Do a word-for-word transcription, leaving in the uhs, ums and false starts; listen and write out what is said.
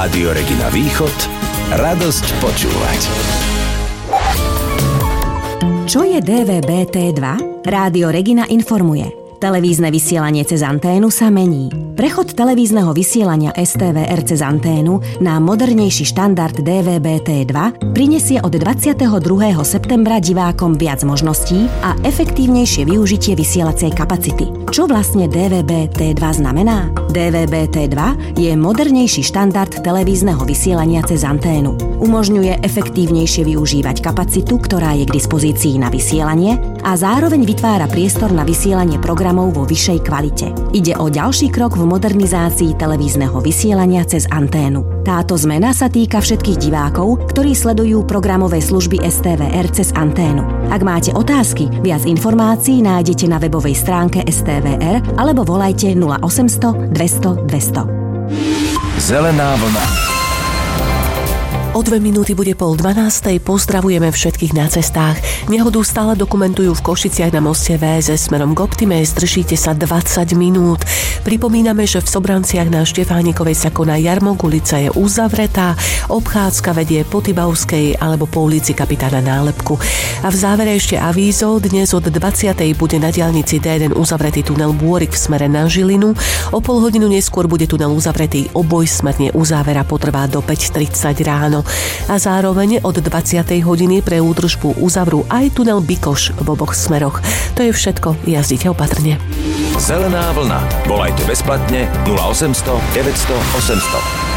Rádio Regina Východ, radosť počúvať. Čo je dé vé bé té dva? Rádio Regina informuje. Televízne vysielanie cez anténu sa mení. Prechod televízneho vysielania es té vé er cez anténu na modernejší štandard dé vé bé té dva prinesie od dvadsiateho druhého septembra divákom viac možností a efektívnejšie využitie vysielacej kapacity. Čo vlastne dé vé bé té dva znamená? dé vé bé té dva je modernejší štandard televízneho vysielania cez anténu. Umožňuje efektívnejšie využívať kapacitu, ktorá je k dispozícii na vysielanie a zároveň vytvára priestor na vysielanie programov vo vyššej kvalite. Ide o ďalší krok v modernizácii televízneho vysielania cez anténu. Táto zmena sa týka všetkých divákov, ktorí sledujú programové služby es té vé er cez anténu. Ak máte otázky, viac informácií nájdete na webovej stránke es té vé er alebo volajte nula osemsto dvesto dvesto. Zelená vlna. O dve minúty bude pol dvanástej, pozdravujeme všetkých na cestách. Nehodu stále dokumentujú v Košiciach na moste vé es es smerom k Optime, zdržíte sa dvadsať minút. Pripomíname, že v Sobranciach na Štefánikovej sa koná jarmok, ulica je uzavretá, obchádzka vedie po Tibavskej alebo po ulici Kapitána Nálepku. A v závere ešte avízo, dnes od dvadsiatej bude na diaľnici dé jeden uzavretý tunel Bôrik v smere na Žilinu, o pol hodinu neskôr bude tunel uzavretý obojsmerne, uzávera potrvá do päť tridsať ráno. A zároveň od dvadsiatej hodiny pre údržbu uzavrú aj tunel Bikoš v oboch smeroch. To je všetko, jazdite opatrne. Zelená vlna. Volajte bezplatne nula osemsto deväťsto osemsto.